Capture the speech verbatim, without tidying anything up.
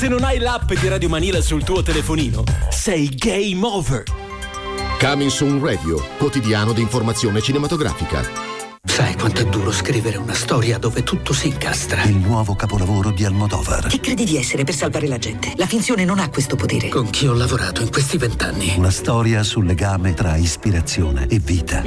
Se non hai l'app di Radio Manila sul tuo telefonino, sei game over. Coming Soon Radio, quotidiano di informazione cinematografica. Sai quanto è duro scrivere una storia dove tutto si incastra? Il nuovo capolavoro di Almodovar. Chi credi di essere per salvare la gente? La finzione non ha questo potere. Con chi ho lavorato in questi vent'anni. Una storia sul legame tra ispirazione e vita.